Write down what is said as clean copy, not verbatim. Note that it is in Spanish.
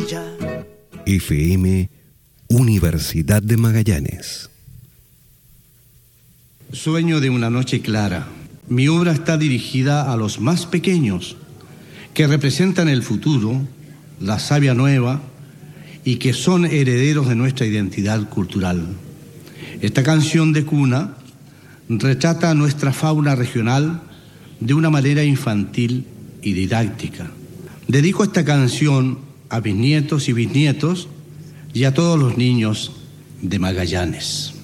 estrella. FM Universidad de Magallanes. Sueño de una noche clara. Mi obra está dirigida a los más pequeños, que representan el futuro, la savia nueva, y que son herederos de nuestra identidad cultural. Esta canción de cuna retrata nuestra fauna regional de una manera infantil y didáctica. Dedico esta canción a mis nietos y bisnietos y a todos los niños de Magallanes.